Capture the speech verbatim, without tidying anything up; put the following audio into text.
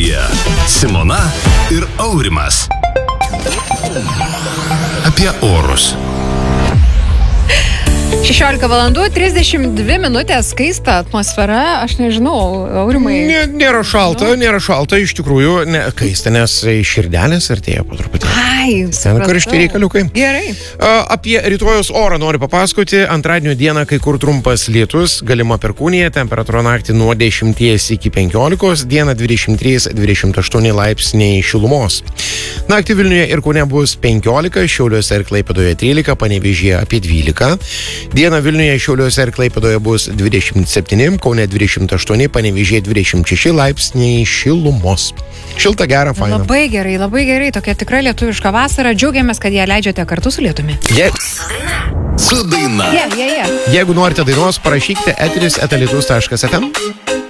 Studijoje Simona ir Aurimas. Apie orus. šešiolika valandų, trisdešimt dvi minutės, skaista atmosfera, aš nežinau, Aurimai. Nė, nėra šalta, nu. nėra šalta, iš tikrųjų, ne, kaista, nes širdelės artėja po truputį. Ai, ten karšti reikaliukai. Gerai. A, apie rytojos orą noriu papasakoti. Antradienio dieną kai kur trumpas lietus, galima perkūnija, temperatūra naktį nuo dešimties iki penkiolikos, dieną dvidešimt trys dvidešimt aštuoni laipsniai šilumos. Naktį Vilniuje ir Kaune bus penkiolika, Šiauliuose ir Klaipėdoje trylika, Panevėžyje apie dvylika. Dieną Vilniuje, Šiauliuose ir Klaipėdoje bus dvidešimt septyni, Kaune dvidešimt aštuoni, Panevėžyje dvidešimt šeši laipsniai šilumos. Šilta, gera, faina. Labai gerai, labai gerai, tokia tikra lietuviška vasara. Džiaugiamės, kad ją leidžiate kartu su lietumi. Yes. Su daina. Yeah, yeah, yeah. Jeigu norite dainos, parašykite eteris eta lietuvos taškas lt.